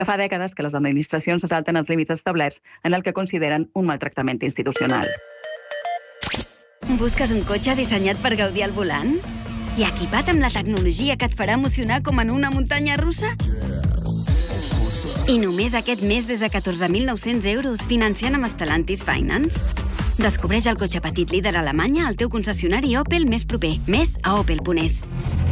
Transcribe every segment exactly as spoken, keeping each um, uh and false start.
que fa dècades que les administracions se salten els límits establerts en el que consideren un maltractament institucional. Busques un cotxe dissenyat per gaudir al volant? I equipat amb la tecnologia que et farà emocionar com en una muntanya russa? I només aquest mes des de catorze mil nou-cents euros financiant amb Stellantis Finance? Descobreix el cotxe petit líder a Alemanya al teu concessionari Opel més proper. Més a opel punt es.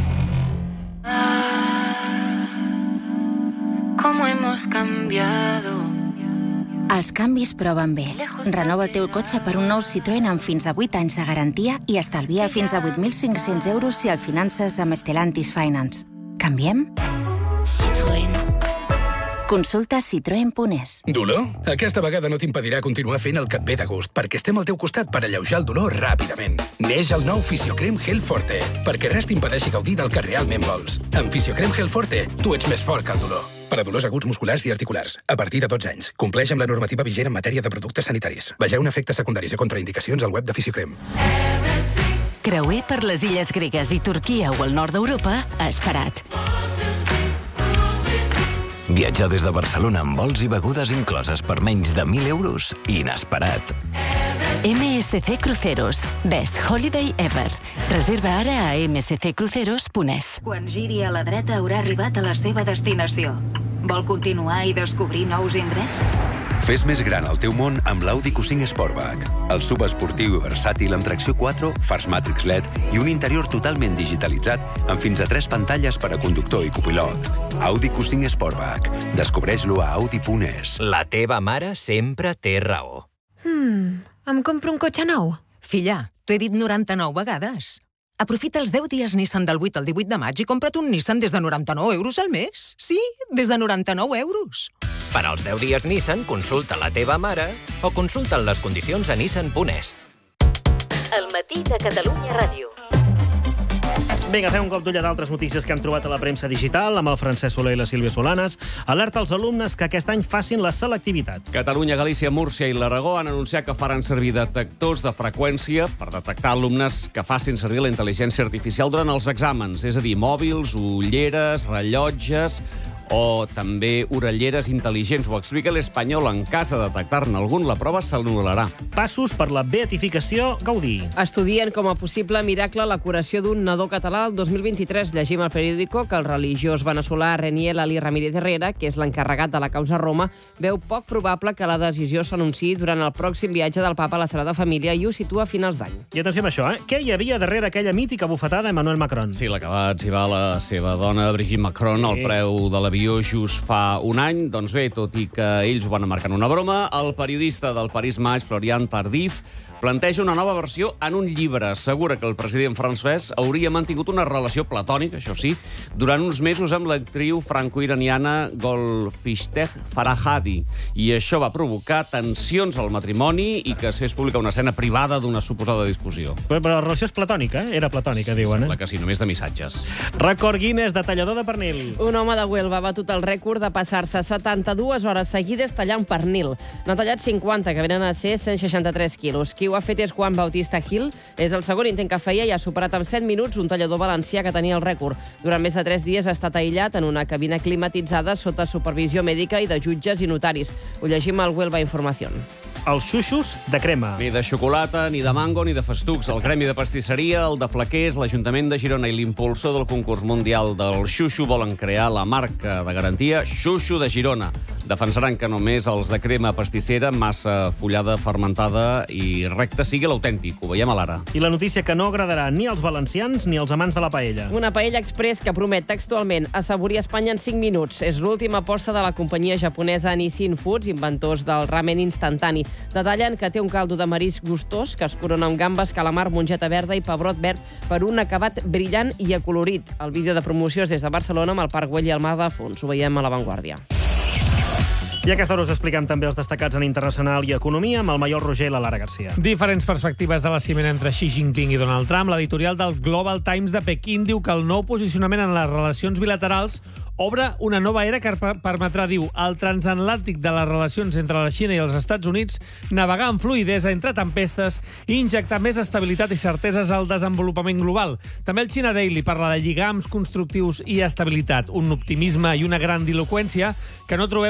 ¿Cómo hemos cambiado? Els canvis proven bé. Renova el teu cotxe per un nou Citroën amb fins a vuit anys de garantia i estalvia fins a vuit mil cinc-cents euros si el finances amb Stellantis Finance. Canviem? Citroën. Consulta citroen punt es. Dolor? Aquesta vegada no t'impedirà continuar fent el que et ve de gust, perquè estem al teu costat per alleujar el dolor ràpidament. Neix el nou Fisiocrem Gel Forte, perquè res t'impedeixi gaudir del que realment vols. Amb Fisiocrem Gel Forte, tu ets més fort que el dolor. Per a dolors aguts musculars i articulars, a partir de dotze anys. Compleix amb la normativa vigent en matèria de productes sanitaris. Vegeu efectes secundaris i contraindicacions al web de Fisiocrem. Creuer per les illes gregues i Turquia o el nord d'Europa a Esperat. Viatjar des de Barcelona amb vols i begudes incloses per menys de mil euros? Inesperat. M S C Cruceros. Best Holiday Ever. Reserva ara a eme esse ce cruceros punt es. Quan giri a la dreta haurà arribat a la seva destinació. Vol continuar i descobrir nous indrets? Fes més gran el teu món amb l'Audi Q cinc Sportback. El subesportiu i versàtil amb tracció quatre, fars Matrix L E D i un interior totalment digitalitzat amb fins a tres pantalles per a conductor i copilot. Audi Q cinc Sportback. Descobreix-lo a audi punt es. La teva mare sempre té raó. Hmm, em compro un cotxe nou? Filla, t'ho he dit noranta-nou vegades. Aprofita els deu dies Nissan del vuit al divuit de maig i compra't un Nissan des de noranta-nou euros al mes. Sí, des de noranta-nou euros. Per als deu dies Nissan, consulta la teva mare o consulta les condicions a nissan punt es. El matí de Catalunya Ràdio. Vinga, fem un cop d'ull a d'altres notícies que hem trobat a la premsa digital amb el Francesc Soler i la Sílvia Solanas. Alerta als alumnes que aquest any facin la selectivitat. Catalunya, Galícia, Múrcia i l'Aragó han anunciat que faran servir detectors de freqüència per detectar alumnes que facin servir la intel·ligència artificial durant els exàmens, és a dir, mòbils, ulleres, rellotges o també orelleres intel·ligents. Ho explica l'Espanyol. En cas de detectar-ne algun, la prova s'anul·larà. Passos per la beatificació Gaudí. Estudien com a possible miracle la curació d'un nadó català el dos mil vint-i-tres. Llegim al periòdico que el religiós veneçolà Reniel Ali Ramírez Herrera, que és l'encarregat de la causa a Roma, veu poc probable que la decisió s'anunciï durant el pròxim viatge del papa a la Sagrada Família i ho situa a finals d'any. I atenció amb això, eh? Què hi havia darrere aquella mítica bufetada d'Emmanuel Macron? Sí, l'acabat s'hi va la seva dona, Brigitte Macron, al preu de l'avió just fa un any. Doncs bé, tot i que ells ho van marcar en una broma, el periodista del Paris Match, Florian Tardif, planteja una nova versió en un llibre. Assegura que el president francès hauria mantingut una relació platònica, això sí, durant uns mesos amb l'actriu franco-iraniana Golfishteh Farahadi. I això va provocar tensions al matrimoni i que es fes pública una escena privada d'una suposada discussió. Però, però la relació és platònica, eh? Era platònica, sí, diuen. Sembla que sí, només de missatges. Record Guinness de tallador de pernil. Un home de Huelva ha batut el rècord de passar-se setanta-dues hores seguides tallant pernil. N'ha tallat cinquanta, que venen a ser cent seixanta-tres quilos. Qui ho ha fet és Juan Bautista Gil. És el segon intent que feia i ha superat en set minuts un tallador valencià que tenia el rècord. Durant més de tres dies ha estat aïllat en una cabina climatitzada sota supervisió mèdica i de jutges i notaris. Ho llegim al Huelva Información. Els xuxos de crema. Ni de xocolata, ni de mango, ni de festucs. El Gremi de Pastisseria, el de Flaquers, l'Ajuntament de Girona i l'impulsor del concurs mundial del xuxo volen crear la marca de garantia Xuxo de Girona. Defensaran que només els de crema pastissera, massa fullada, fermentada i recta sigui l'autèntic. Ho veiem a l'ara. I la notícia que no agradarà ni als valencians ni als amants de la paella. Una paella express que promet textualment assaborir Espanya en cinc minuts. És l'última aposta de la companyia japonesa Nissin Foods, inventors del ramen instantani. Detallen que té un caldo de marisc gustós que es corona amb gambes, calamar, mongeta verda i pebrot verd per un acabat brillant i acolorit. El vídeo de promoció és des de Barcelona amb el Parc Güell i el Mar de fons. Ho veiem a La Vanguardia. I a aquesta hora us expliquem també els destacats en internacional i economia amb el Maiol Roger i la Lara Garcia. Diferents perspectives de la ciment entre Xi Jinping i Donald Trump. L'editorial del Global Times de Pequín diu que el nou posicionament en les relacions bilaterals obre una nova era que permetrà, diu, al transatlàntic de les relacions entre la Xina i els Estats Units navegar amb fluïdesa entre tempestes i injectar més estabilitat i certeses al desenvolupament global. També el China Daily parla de lligams constructius i estabilitat, un optimisme i una grandiloqüència que no trobem